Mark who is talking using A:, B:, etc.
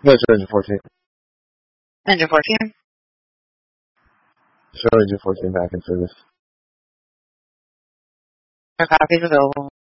A: No, it's engine 14.
B: Engine 14?
A: Show engine 14 back in service.
B: Your copies available.